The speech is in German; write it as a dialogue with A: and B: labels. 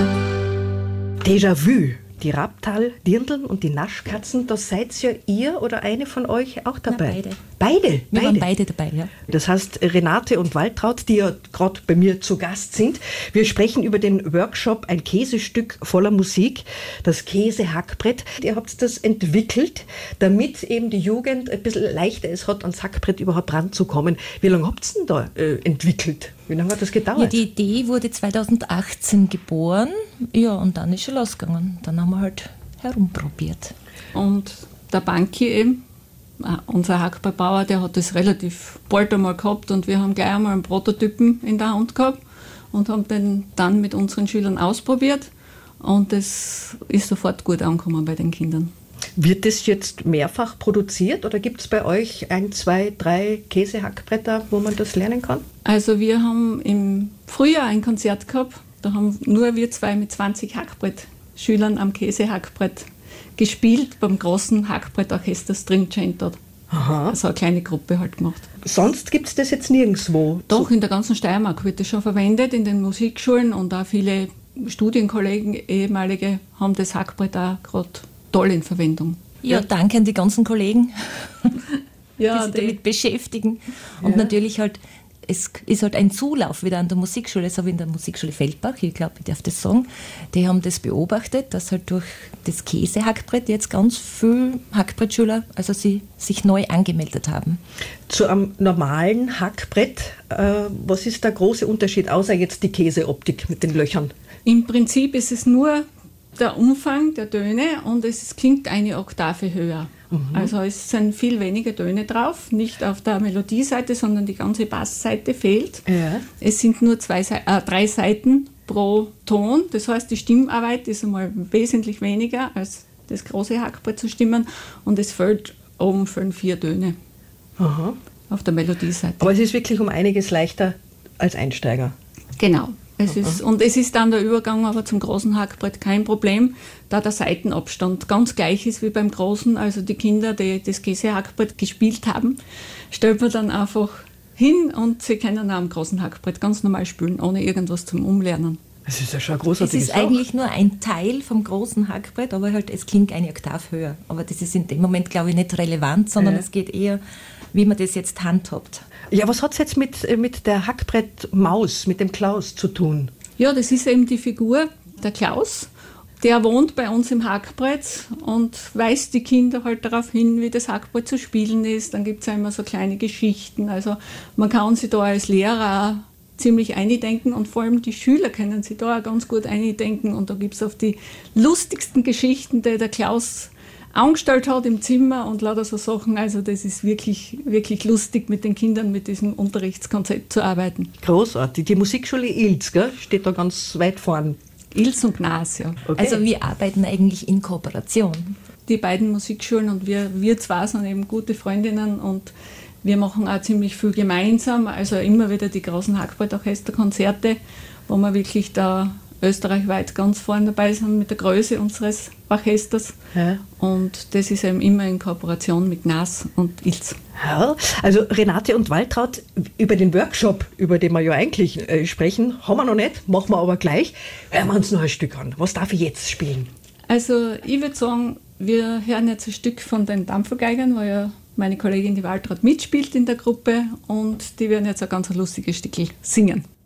A: Déjà-vu. Die Rabtal-Dirndln und die Naschkatzen, da seid ja ihr oder eine von euch auch dabei?
B: Na,
A: Beide?
B: Wir waren beide dabei, ja.
A: Das heißt, Renate und Waltraud, die ja gerade bei mir zu Gast sind. Wir sprechen über den Workshop Ein Käsestück voller Musik, das Käsehackbrett. Ihr habt das entwickelt, damit eben die Jugend ein bisschen leichter es hat, ans Hackbrett überhaupt ranzukommen. Wie lange habt ihr denn da entwickelt? Wie lange hat das gedauert?
B: Ja, die Idee wurde 2018 geboren. Ja, und dann ist schon losgegangen. Dann haben wir halt herumprobiert.
C: Und der Banki eben, unser Hackbrettbauer, der hat das relativ bald einmal gehabt und wir haben gleich einmal einen Prototypen in der Hand gehabt und haben den dann mit unseren Schülern ausprobiert und das ist sofort gut angekommen bei den Kindern.
A: Wird das jetzt mehrfach produziert oder gibt es bei euch 1, 2, 3 Käsehackbretter, wo man das lernen kann?
C: Also wir haben im Frühjahr ein Konzert gehabt, da haben nur wir zwei mit 20 Hackbrettschülern am Käsehackbrett gespielt, beim großen Hackbrettorchester String Chain dort.
A: Aha.
C: Also eine kleine Gruppe halt gemacht.
A: Sonst gibt es das jetzt nirgendwo?
C: Doch, in der ganzen Steiermark wird das schon verwendet, in den Musikschulen und auch viele Studienkollegen, ehemalige, haben das Hackbrett auch gerade toll in Verwendung.
B: Ja, danke an die ganzen Kollegen, die
C: Ja,
B: sich damit beschäftigen. Und natürlich halt, es ist halt ein Zulauf wieder an der Musikschule, so wie in der Musikschule Feldbach, ich glaube, ich darf das sagen. Die haben das beobachtet, dass halt durch das Käsehackbrett jetzt ganz viele Hackbrettschüler, also sie sich neu angemeldet haben.
A: Zu einem normalen Hackbrett, was ist der große Unterschied, außer jetzt die Käseoptik mit den Löchern?
C: Im Prinzip ist es nur der Umfang der Töne und es klingt eine Oktave höher. Also es sind viel weniger Töne drauf, nicht auf der Melodieseite, sondern die ganze Bassseite fehlt.
A: Ja.
C: Es sind nur 3 Saiten pro Ton, das heißt die Stimmarbeit ist einmal wesentlich weniger als das große Hackbrett zu stimmen und es fehlt oben 4 Töne auf der Melodieseite.
A: Aber es ist wirklich um einiges leichter als Einsteiger.
C: Genau. Es ist dann der Übergang aber zum großen Hackbrett kein Problem, da der Seitenabstand ganz gleich ist wie beim großen. Also die Kinder, die das Käsehackbrett gespielt haben, stellt man dann einfach hin und sie können auch am großen Hackbrett ganz normal spielen, ohne irgendwas zum Umlernen.
A: Das ist ja schon ein
B: Es
A: großartiges
B: ist eigentlich nur ein Teil vom großen Hackbrett, aber halt es klingt eine Oktave höher. Aber das ist in dem Moment, glaube ich, nicht relevant, sondern es geht eher, wie man das jetzt handhabt.
A: Ja, was hat es jetzt mit der Hackbrettmaus, mit dem Klaus zu tun?
C: Ja, das ist eben die Figur, der Klaus. Der wohnt bei uns im Hackbrett und weist die Kinder halt darauf hin, wie das Hackbrett zu spielen ist. Dann gibt es ja immer so kleine Geschichten. Also man kann sich da als Lehrer auch ziemlich eindenken und vor allem die Schüler können sich da auch ganz gut eindenken. Und da gibt es oft die lustigsten Geschichten, die der Klaus angestellt hat im Zimmer und lauter so Sachen. Also das ist wirklich, wirklich lustig, mit den Kindern mit diesem Unterrichtskonzept zu arbeiten.
A: Großartig. Die Musikschule Ilz, gell, steht da ganz weit vorn.
C: Ilz und Gnas, ja.
A: Okay.
B: Also wir arbeiten eigentlich in Kooperation.
C: Die beiden Musikschulen und wir zwei sind eben gute Freundinnen und wir machen auch ziemlich viel gemeinsam. Also immer wieder die großen Hackbrettorchesterkonzerte, wo wir wirklich da österreichweit ganz vorne dabei sind mit der Größe unseres Orchesters.
A: Ja.
C: Und das ist eben immer in Kooperation mit Gnas und Ilz.
A: Ja, also Renate und Waltraud, über den Workshop, über den wir ja eigentlich sprechen, haben wir noch nicht, machen wir aber gleich. Hören wir uns noch ein Stück an. Was darf ich jetzt spielen?
C: Also ich würde sagen, wir hören jetzt ein Stück von den Dampfergeigern, weil ja meine Kollegin die Waltraud mitspielt in der Gruppe und die werden jetzt ein ganz lustiges Stückchen singen.